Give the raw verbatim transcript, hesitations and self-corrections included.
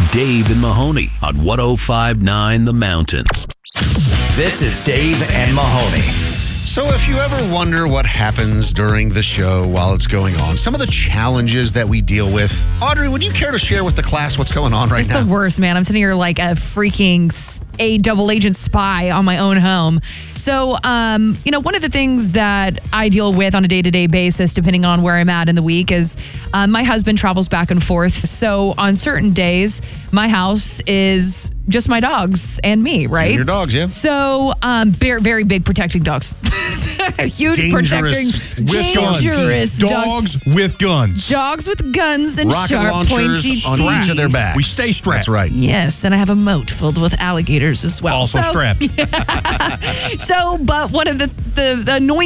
Dave and Mahoney on one oh five point nine The Mountain. This is Dave and Mahoney. So if you ever wonder what happens during the show while it's going on, some of the challenges that we deal with, Audrey, would you care to share with the class what's going on right it's now? It's the worst, man. I'm sitting here like a freaking a double agent spy on my own home. So, um, you know, one of the things that I deal with on a day-to-day basis, depending on where I'm at in the week, is uh, my husband travels back and forth. So on certain days, my house is just my dogs and me, right? And your dogs, yeah. So, um, very, very big protecting dogs. Huge Dangerous protecting, with dangerous guns. Dogs with guns. Dogs with guns and Rocket sharp, launchers pointy on teeth. each of their backs. We stay strapped. That's right. Yes, and I have a moat filled with alligators as well. Also so, strapped. So, but one of the, the, the annoying